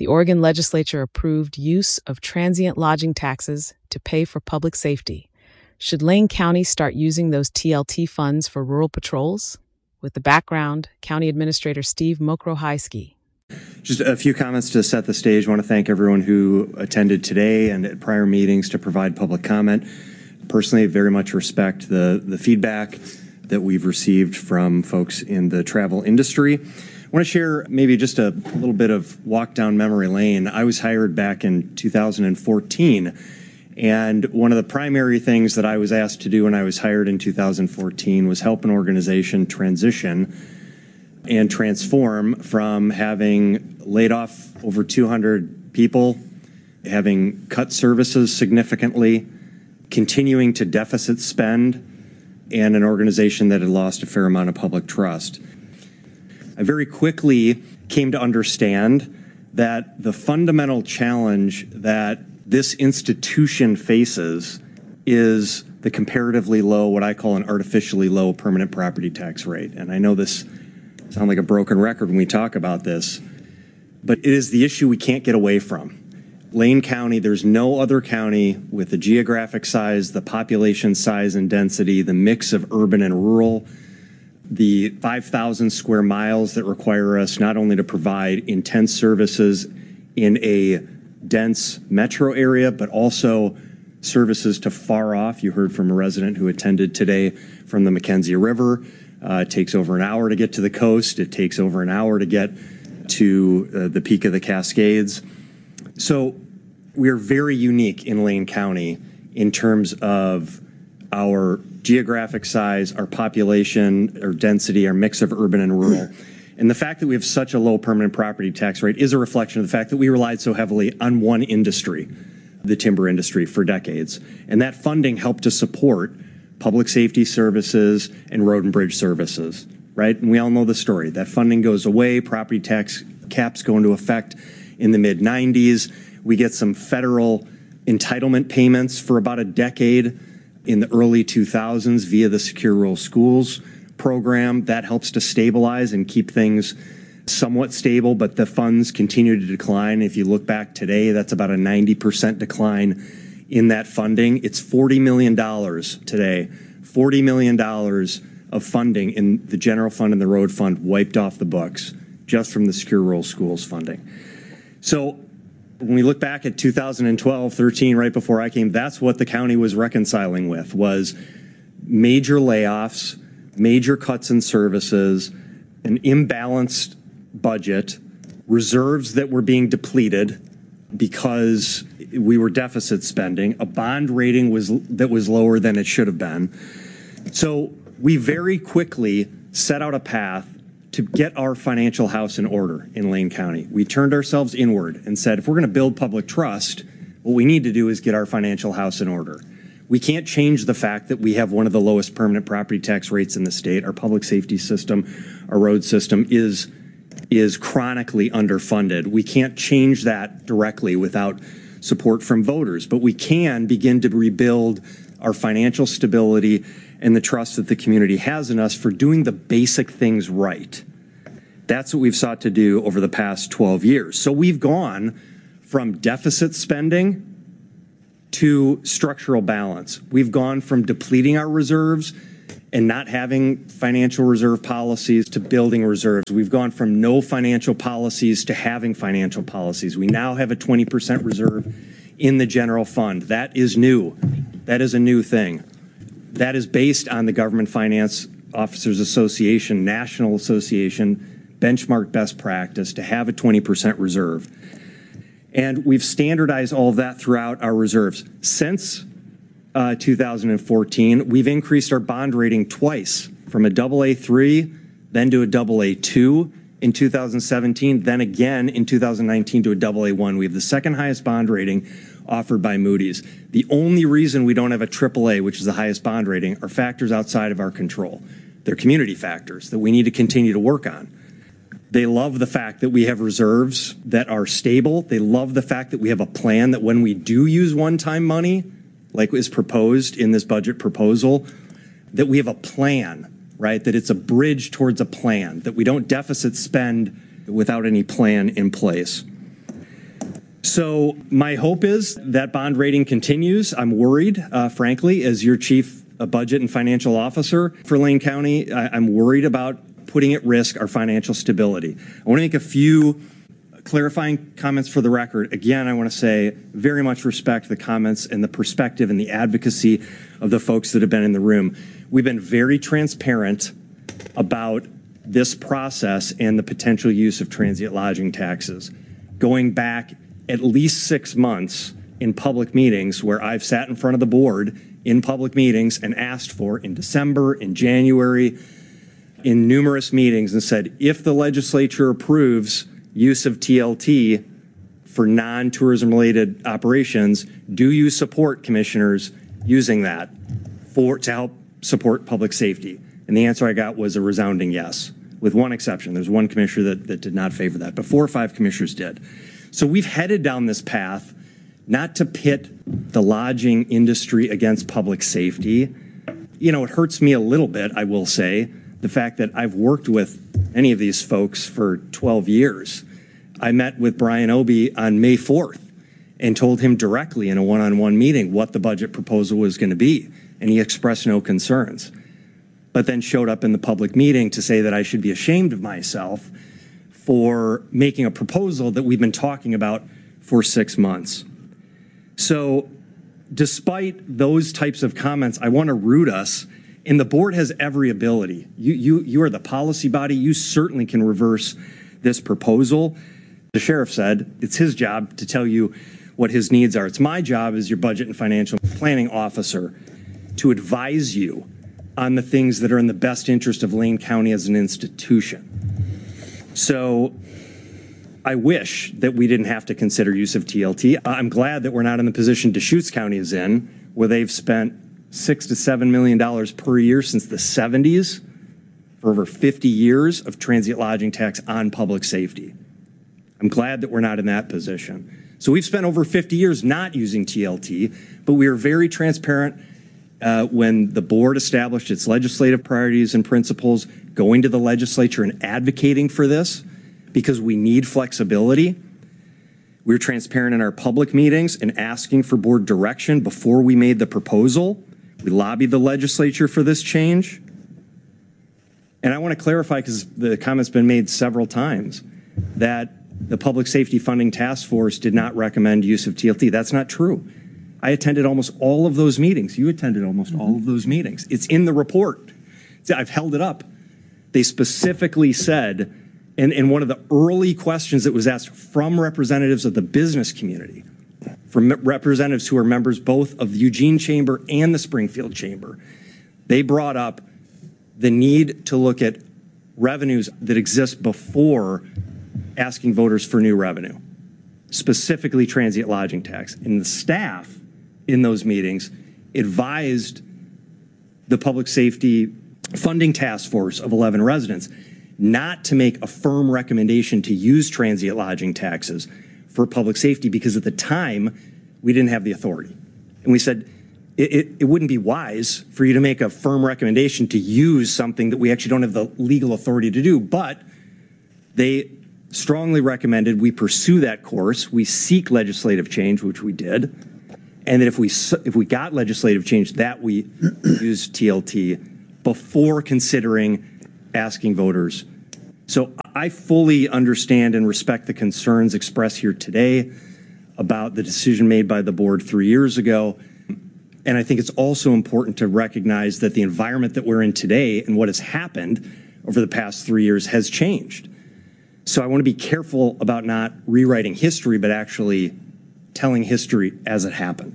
The Oregon legislature approved use of transient lodging taxes to pay for public safety. Should Lane County start using those TLT funds for rural patrols? With the background, County Administrator Steve Mokrohaisky. Just a few comments to set the stage. I want to thank everyone who attended today and at prior meetings to provide public comment. Personally, very much respect the feedback that we've received from folks in the travel industry. I want to share maybe just a little bit of walk down memory lane. I was hired back in 2014, and one of the primary things that I was asked to do when I was hired in 2014 was help an organization transition and transform from having laid off over 200 people, having cut services significantly, continuing to deficit spend, and an organization that had lost a fair amount of public trust. I very quickly came to understand that the fundamental challenge that this institution faces is the comparatively low, what I call an artificially low permanent property tax rate. And I know this sounds like a broken record when we talk about this, but it is the issue we can't get away from. Lane County, there's no other county with the geographic size, the population size and density, the mix of urban and rural, the 5,000 square miles that require us not only to provide intense services in a dense metro area, but also services to far off. You heard from a resident who attended today from the Mackenzie River. It takes over an hour to get to the coast. It takes over an hour to get to the peak of the Cascades. So we're very unique in Lane County in terms of our geographic size, our population, our density, our mix of urban and rural. And the fact that we have such a low permanent property tax rate is a reflection of the fact that we relied so heavily on one industry, the timber industry, for decades. And that funding helped to support public safety services and road and bridge services, right? And we all know the story. That funding goes away, property tax caps go into effect in the mid-90s. We get some federal entitlement payments for about a decade in the early 2000s via the Secure Rural Schools program. That helps to stabilize and keep things somewhat stable, but the funds continue to decline. If you look back today, that's about a 90% decline in that funding. It's $40 million today, $40 million of funding in the general fund and the road fund wiped off the books just from the Secure Rural Schools funding. So when we look back at 2012, 13, right before I came, that's what the county was reconciling with, was major layoffs, major cuts in services, an imbalanced budget, reserves that were being depleted because we were deficit spending, a bond rating that was lower than it should have been. So we very quickly set out a path to get our financial house in order in Lane County. We turned ourselves inward and said, if we're going to build public trust, what we need to do is get our financial house in order. We can't change the fact that we have one of the lowest permanent property tax rates in the state. Our public safety system, our road system is chronically underfunded. We can't change that directly without support from voters, but we can begin to rebuild our financial stability and the trust that the community has in us for doing the basic things right. That's what we've sought to do over the past 12 years. So we've gone from deficit spending to structural balance. We've gone from depleting our reserves and not having financial reserve policies to building reserves. We've gone from no financial policies to having financial policies. We now have a 20% reserve in the general fund. That is new. That is a new thing. That is based on the Government Finance Officers Association, National Association, benchmark best practice to have a 20% reserve. And we've standardized all of that throughout our reserves. Since 2014, we've increased our bond rating twice, from a AA3, then to a AA2 in 2017, then again in 2019 to a AA1. We have the second highest bond rating offered by Moody's. The only reason we don't have a AAA, which is the highest bond rating, are factors outside of our control. They're community factors that we need to continue to work on. They love the fact that we have reserves that are stable. They love the fact that we have a plan that when we do use one-time money, like is proposed in this budget proposal, that we have a plan, right? That it's a bridge towards a plan, that we don't deficit spend without any plan in place. So my hope is that bond rating continues. I'm worried, frankly, as your chief budget and financial officer for Lane County. I'm worried about putting at risk our financial stability. I want to make a few clarifying comments for the record. Again, I want to say very much respect the comments and the perspective and the advocacy of the folks that have been in the room. We've been very transparent about this process and the potential use of transient lodging taxes, going back at least 6 months in public meetings where I've sat in front of the board in public meetings and asked for in December, in January, in numerous meetings and said, if the legislature approves use of TLT for non-tourism related operations, do you support commissioners using that to help support public safety? And the answer I got was a resounding yes, with one exception. There's one commissioner that did not favor that, but 4 or 5 commissioners did. So we've headed down this path not to pit the lodging industry against public safety. You know, it hurts me a little bit, I will say, the fact that I've worked with any of these folks for 12 years. I met with Brian Obey on May 4th and told him directly in a one-on-one meeting what the budget proposal was going to be, and he expressed no concerns, but then showed up in the public meeting to say that I should be ashamed of myself for making a proposal that we've been talking about for 6 months. So despite those types of comments, I want to root us, and the board has every ability. You are the policy body. You certainly can reverse this proposal. The sheriff said it's his job to tell you what his needs are. It's my job as your budget and financial planning officer to advise you on the things that are in the best interest of Lane County as an institution. So I wish that we didn't have to consider use of TLT. I'm glad that we're not in the position Deschutes County is in, where they've spent $6 to $7 million per year since the 70s for over 50 years of transient lodging tax on public safety. I'm glad that we're not in that position. So we've spent over 50 years not using TLT, but we are very transparent when the board established its legislative priorities and principles, going to the legislature and advocating for this because we need flexibility. We were transparent in our public meetings and asking for board direction before we made the proposal. We lobbied the legislature for this change. And I want to clarify, because the comment's been made several times, that the Public Safety Funding Task Force did not recommend use of TLT. That's not true. I attended almost all of those meetings. You attended almost all of those meetings. It's in the report. I've held it up. They specifically said, in one of the early questions that was asked from representatives of the business community, from representatives who are members both of the Eugene Chamber and the Springfield Chamber, they brought up the need to look at revenues that exist before asking voters for new revenue, specifically transient lodging tax. And the staff in those meetings advised the Public Safety Funding Task Force of 11 residents not to make a firm recommendation to use transient lodging taxes for public safety, because at the time we didn't have the authority. And we said it wouldn't be wise for you to make a firm recommendation to use something that we actually don't have the legal authority to do. But they strongly recommended we pursue that course. We seek legislative change, which we did. And that if we got legislative change, that we use TLT before considering asking voters. So I fully understand and respect the concerns expressed here today about the decision made by the board 3 years ago. And I think it's also important to recognize that the environment that we're in today and what has happened over the past 3 years has changed. So I want to be careful about not rewriting history, but actually telling history as it happened.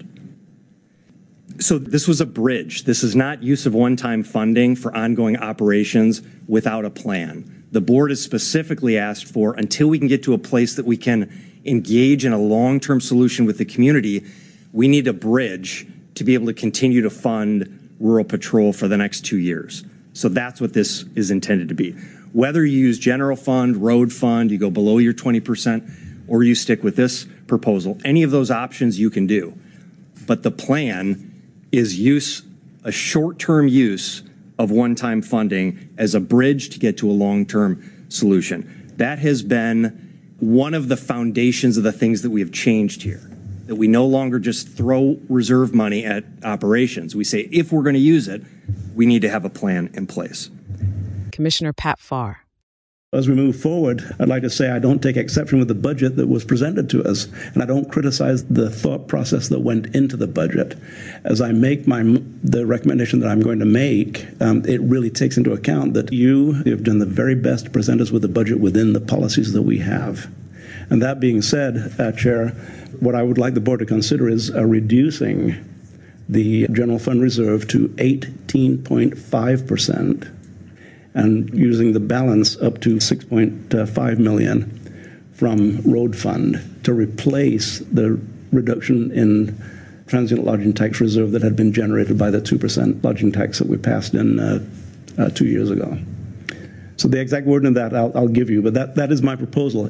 So this was a bridge. This is not use of one-time funding for ongoing operations without a plan. The board has specifically asked for, until we can get to a place that we can engage in a long-term solution with the community, we need a bridge to be able to continue to fund rural patrol for the next 2 years. So that's what this is intended to be. Whether you use general fund, road fund, you go below your 20%, or you stick with this proposal, any of those options you can do. But the plan is a short-term use of one-time funding as a bridge to get to a long-term solution. That has been one of the foundations of the things that we have changed here, that we no longer just throw reserve money at operations. We say, if we're going to use it, we need to have a plan in place. Commissioner Pat Farr. As we move forward, I'd like to say I don't take exception with the budget that was presented to us, and I don't criticize the thought process that went into the budget. As I make the recommendation that I'm going to make, it really takes into account that you have done the very best to present us with the budget within the policies that we have. And that being said, Chair, what I would like the board to consider is reducing the general fund reserve to 18.5%. and using the balance up to $6.5 million from road fund to replace the reduction in transient lodging tax reserve that had been generated by the 2% lodging tax that we passed in 2 years ago. So the exact wording of that I'll give you, but that is my proposal,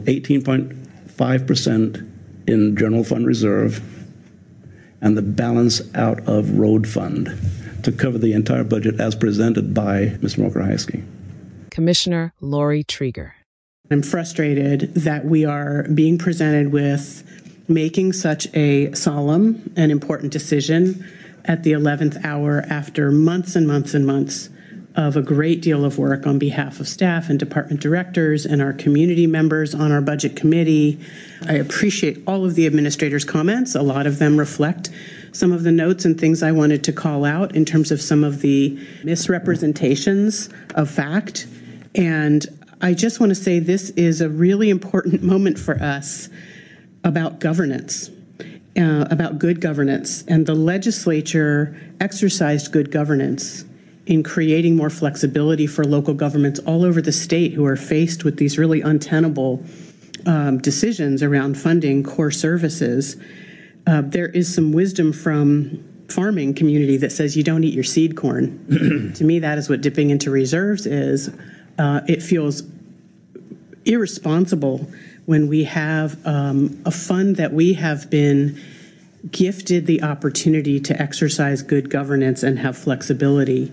18.5% in general fund reserve and the balance out of road fund to cover the entire budget as presented by Mr. Mokrzycki. Commissioner Lori Trieger. I'm frustrated that we are being presented with making such a solemn and important decision at the 11th hour after months and months and months of a great deal of work on behalf of staff and department directors and our community members on our budget committee. I appreciate all of the administrators' comments. A lot of them reflect some of the notes and things I wanted to call out in terms of some of the misrepresentations of fact. And I just want to say this is a really important moment for us about governance, about good governance. And the legislature exercised good governance in creating more flexibility for local governments all over the state who are faced with these really untenable decisions around funding core services. There is some wisdom from farming community that says you don't eat your seed corn. To me, that is what dipping into reserves is. It feels irresponsible when we have a fund that we have been gifted the opportunity to exercise good governance and have flexibility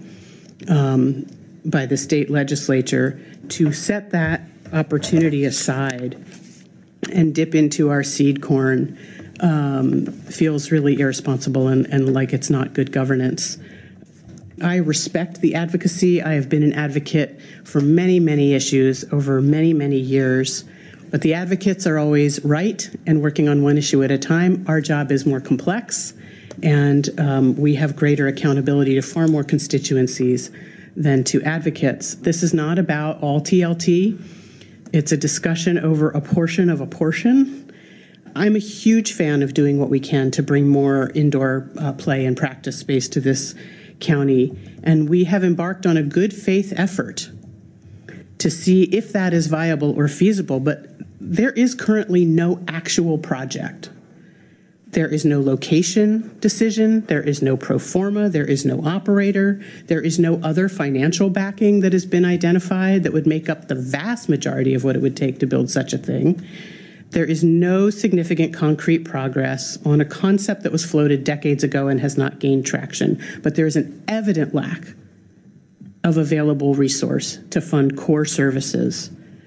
by the state legislature to set that opportunity aside and dip into our seed corn feels really irresponsible and like it's not good governance. I respect the advocacy. I have been an advocate for many, many issues over many, many years. But the advocates are always right and working on one issue at a time. Our job is more complex, and we have greater accountability to far more constituencies than to advocates. This is not about all TLT. It's a discussion over a portion of a portion. I'm a huge fan of doing what we can to bring more indoor play and practice space to this county, and we have embarked on a good faith effort to see if that is viable or feasible, but there is currently no actual project. There is no location decision, there is no pro forma, there is no operator, there is no other financial backing that has been identified that would make up the vast majority of what it would take to build such a thing. There is no significant concrete progress on a concept that was floated decades ago and has not gained traction, but there is an evident lack of available resource to fund core services.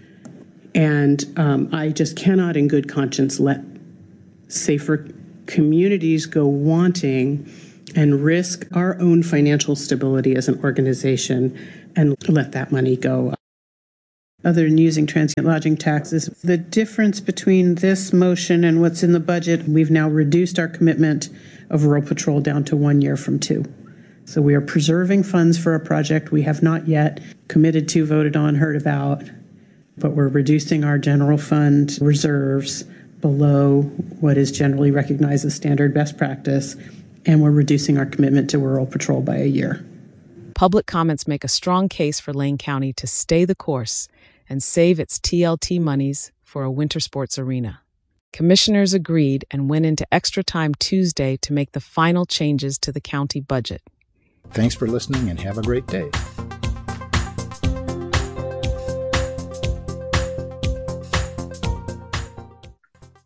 And I just cannot in good conscience let safer communities go wanting and risk our own financial stability as an organization and let that money go. Other than using transient lodging taxes, the difference between this motion and what's in the budget, we've now reduced our commitment of rural patrol down to 1 year from 2. So we are preserving funds for a project we have not yet committed to, voted on, heard about, but we're reducing our general fund reserves below what is generally recognized as standard best practice, and we're reducing our commitment to rural patrol by a year. Public comments make a strong case for Lane County to stay the course and save its TLT monies for a winter sports arena. Commissioners agreed and went into extra time Tuesday to make the final changes to the county budget. Thanks for listening and have a great day.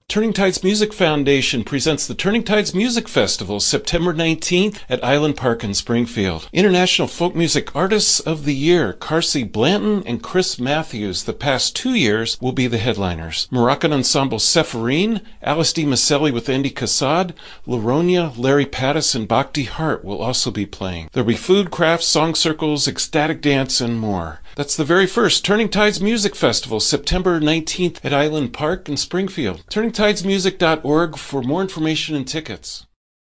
Turning Tides Music Foundation presents the Turning Tides Music Festival, September 19th at Island Park in Springfield. International Folk Music Artists of the Year, Carsey Blanton and Chris Matthews, the past 2 years, will be the headliners. Moroccan Ensemble Sepharine, Alice D. Maselli with Andy Kassad, Laronia, Larry Pattis, and Bhakti Hart will also be playing. There'll be food, crafts, song circles, ecstatic dance, and more. That's the very first Turning Tides Music Festival, September 19th at Island Park in Springfield. TurningTidesMusic.org for more information and tickets.